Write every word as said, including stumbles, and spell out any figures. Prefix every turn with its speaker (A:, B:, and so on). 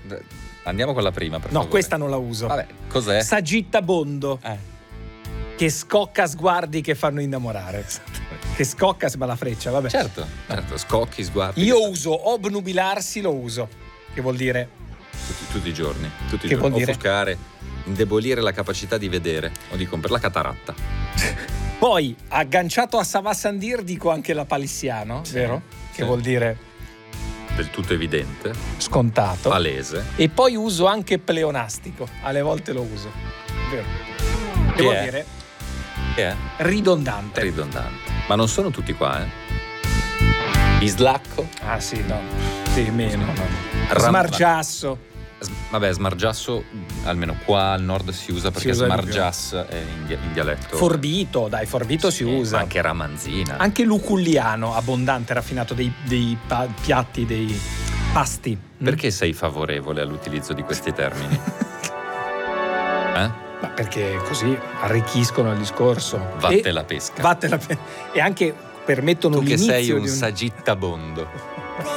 A: andiamo con la prima, per
B: No,
A: favore.
B: questa non la uso.
A: Vabbè, cos'è?
B: Sagittabondo,
A: Eh.
B: che scocca sguardi che fanno innamorare. Che scocca sembra la freccia, vabbè.
A: Certo, certo, scocchi, sguardi.
B: Io uso obnubilarsi, lo uso, che vuol dire
A: Tutti, tutti i giorni, tutti i
B: Che
A: giorni.
B: vuol dire?
A: Offuscare, indebolire la capacità di vedere o di comprare la cataratta.
B: Poi agganciato a Savassandir dico anche la palissiano,
A: Sì,
B: vero?
A: sì.
B: Che vuol dire
A: Del tutto evidente,
B: scontato.
A: palese.
B: E poi uso anche pleonastico, alle volte lo uso, vero? Che,
A: Che
B: vuol
A: è?
B: dire
A: Che è?
B: ridondante.
A: Ridondante. Ma non sono tutti qua, eh? Bislacco.
B: Ah sì, no, sì, meno. No.
A: Ram-
B: Smargiasso.
A: S- Vabbè, smargiasso, almeno qua al nord si usa perché
B: usa di più.
A: smargiass è in, dia- in dialetto.
B: Forbito, dai, forbito si
A: Sì,
B: usa.
A: ma anche ramanzina.
B: Anche luculliano, abbondante, raffinato, dei, dei pa- piatti, dei pasti.
A: Perché sei favorevole all'utilizzo di questi termini? Eh?
B: Ma perché così arricchiscono il discorso.
A: Vatte
B: E-
A: la pesca.
B: vatte la pe- e anche permettono
A: Tu che
B: l'inizio
A: sei un
B: di un
A: sagittabondo.